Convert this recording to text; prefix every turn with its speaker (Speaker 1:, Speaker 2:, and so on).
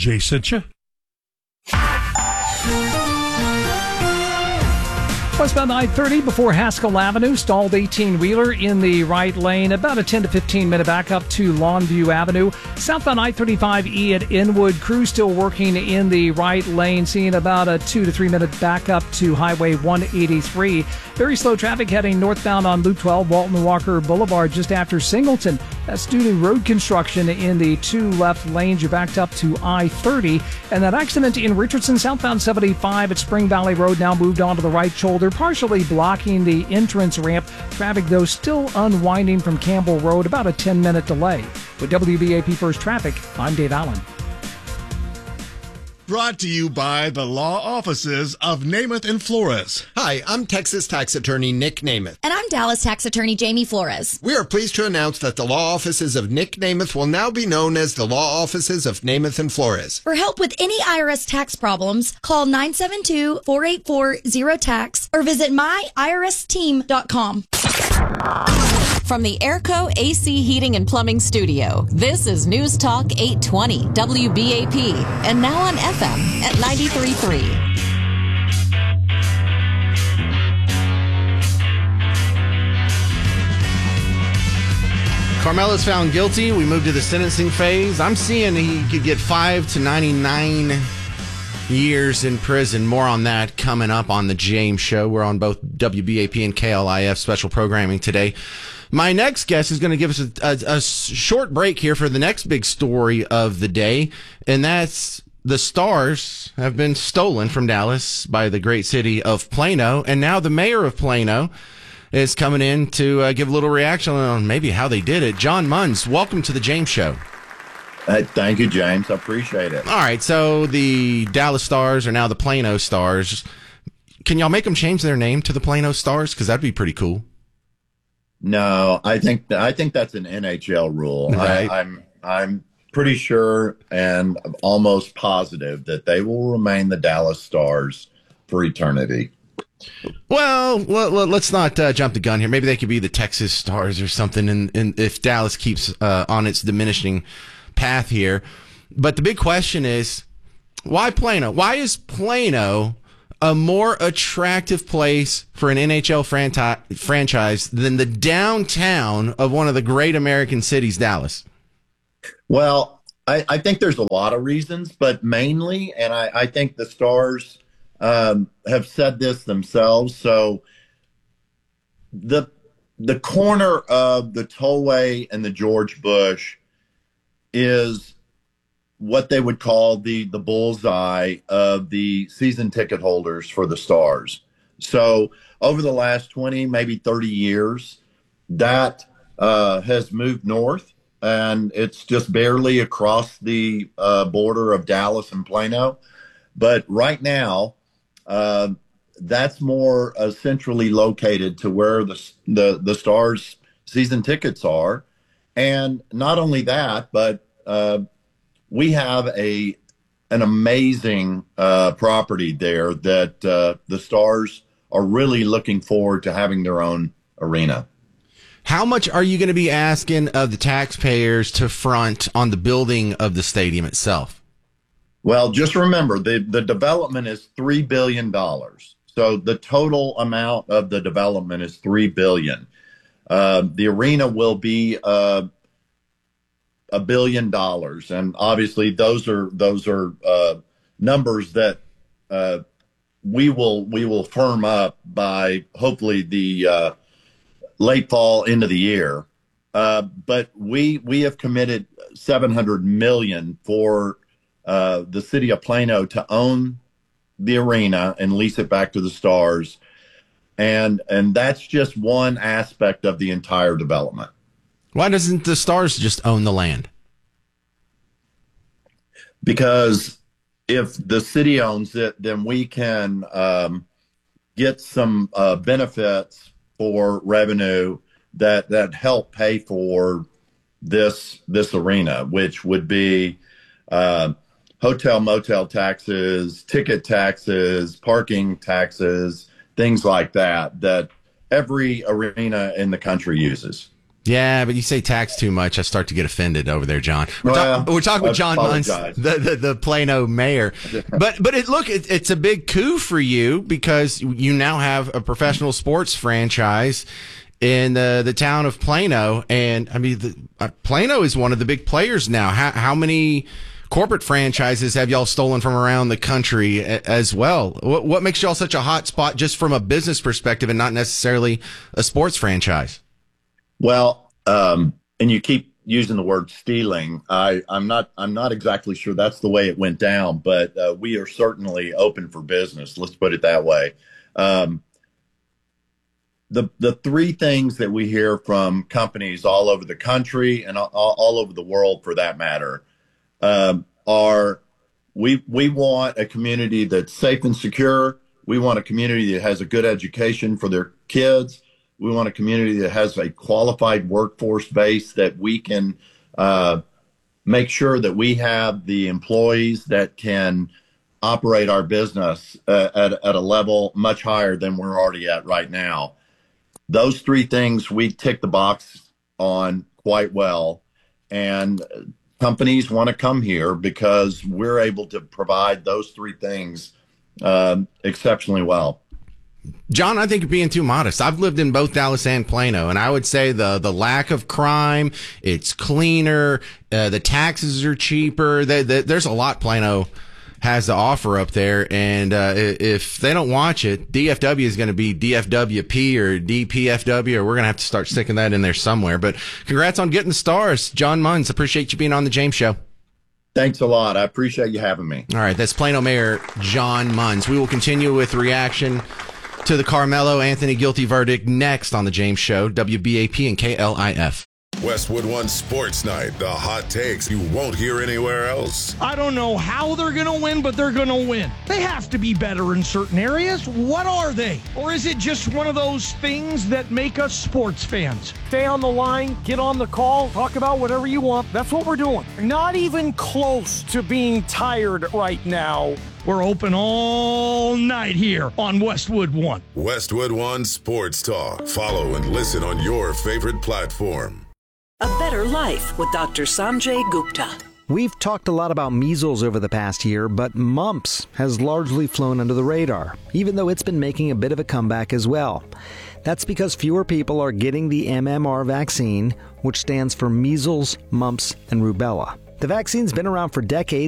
Speaker 1: Jay sent you.
Speaker 2: Westbound I-30 before Haskell Avenue, stalled 18-wheeler in the right lane. About a 10 to 15-minute backup to Longview Avenue. Southbound I-35E at Inwood, crew still working in the right lane, seeing about a 2 to 3-minute backup to Highway 183. Very slow traffic heading northbound on Loop 12, Walton Walker Boulevard, just after Singleton. That's due to road construction in the two left lanes. You're backed up to I-30. And that accident in Richardson, southbound 75 at Spring Valley Road, now moved onto the right shoulder, partially blocking the entrance ramp. Traffic, though, still unwinding from Campbell Road, about a 10-minute delay. With WBAP First Traffic, I'm Dave Allen.
Speaker 3: Brought to you by the law offices of Namath and Flores.
Speaker 4: Hi, I'm Texas tax attorney Nick Namath.
Speaker 5: And I'm Dallas tax attorney Jamie Flores.
Speaker 4: We are pleased to announce that the law offices of Nick Namath will now be known as the law offices of Namath and Flores.
Speaker 5: For help with any IRS tax problems, call 972-484-0TAX or visit myirsteam.com.
Speaker 6: From the Airco AC Heating and Plumbing Studio, this is News Talk 820 WBAP, and now on FM at 93.3.
Speaker 7: Carmelo's found guilty. We move to the sentencing phase. I'm seeing he could get 5 to 99 years in prison. More on that coming up on the James Show. We're on both WBAP and KLIF special programming today. My next guest is going to give us a short break here for the next big story of the day, and that's the Stars have been stolen from Dallas by the great city of Plano, and now the mayor of Plano is coming in to give a little reaction on maybe how they did it. John Munz, welcome to the James Show.
Speaker 8: Thank you, James. I appreciate it.
Speaker 7: All right, so the Dallas Stars are now the Plano Stars. Can y'all make them change their name to the Plano Stars? Because that'd be pretty cool.
Speaker 8: No, I think that's an NHL rule.
Speaker 7: Right.
Speaker 8: I'm pretty sure and almost positive that they will remain the Dallas Stars for eternity.
Speaker 7: Well, let's not jump the gun here. Maybe they could be the Texas Stars or something, and if Dallas keeps on its diminishing path here. But the big question is, why Plano? Why is Plano a more attractive place for an NHL franchise than the downtown of one of the great American cities, Dallas?
Speaker 8: Well, I think there's a lot of reasons, but mainly, and I think the Stars have said this themselves. So the corner of the Tollway and the George Bush is what they would call the bullseye of the season ticket holders for the Stars. So over the last 20, maybe 30 years, that has moved north, and it's just barely across the border of Dallas and Plano. But right now, that's more centrally located to where the Stars season tickets are. And not only that, but we have an amazing property there that the Stars are really looking forward to having their own arena.
Speaker 7: How much are you going to be asking of the taxpayers to front on the building of the stadium itself?
Speaker 8: Well, just remember, the development is $3 billion. So the total amount of the development is $3 billion. The arena will be $1 billion, and obviously those are numbers that we will firm up by hopefully the late fall into the year. But we have committed $700 million for the city of Plano to own the arena and lease it back to the Stars, and that's just one aspect of the entire development.
Speaker 7: Why doesn't the Stars just own the land?
Speaker 8: Because if the city owns it, then we can get some benefits for revenue that help pay for this arena, which would be hotel, motel taxes, ticket taxes, parking taxes, things like that every arena in the country uses.
Speaker 7: Yeah, but you say tax too much, I start to get offended over there, John. We're talking with John Munz, the Plano mayor. But it's a big coup for you because you now have a professional sports franchise in the town of Plano. And, I mean, Plano is one of the big players now. How many corporate franchises have y'all stolen from around the country as well? What makes y'all such a hot spot just from a business perspective and not necessarily a sports franchise?
Speaker 8: Well, and you keep using the word stealing. I'm not exactly sure that's the way it went down, but we are certainly open for business. Let's put it that way. The three things that we hear from companies all over the country and all over the world, for that matter, are we want a community that's safe and secure. We want a community that has a good education for their kids. We want a community that has a qualified workforce base that we can make sure that we have the employees that can operate our business at a level much higher than we're already at right now. Those three things we tick the box on quite well. And companies want to come here because we're able to provide those three things exceptionally well.
Speaker 7: John, I think you're being too modest. I've lived in both Dallas and Plano, and I would say the lack of crime, it's cleaner, the taxes are cheaper. There's a lot Plano has to offer up there, and if they don't watch it, DFW is going to be DFWP or DPFW, or we're going to have to start sticking that in there somewhere. But congrats on getting the stars. John Munz, appreciate you being on the James Show.
Speaker 8: Thanks a lot. I appreciate you having me.
Speaker 7: All right, that's Plano Mayor John Munz. We will continue with reaction to the Carmelo Anthony guilty verdict next on the James Show, WBAP and KLIF.
Speaker 1: Westwood One Sports Night, the hot takes you won't hear anywhere else.
Speaker 9: I don't know how they're going to win, but they're going to win. They have to be better in certain areas. What are they? Or is it just one of those things that make us sports fans? Stay on the line, get on the call, talk about whatever you want. That's what we're doing. Not even close to being tired right now. We're open all night here on Westwood One.
Speaker 1: Westwood One Sports Talk. Follow and listen on your favorite platform.
Speaker 10: A Better Life with Dr. Sanjay Gupta.
Speaker 11: We've talked a lot about measles over the past year, but mumps has largely flown under the radar, even though it's been making a bit of a comeback as well. That's because fewer people are getting the MMR vaccine, which stands for measles, mumps, and rubella. The vaccine's been around for decades.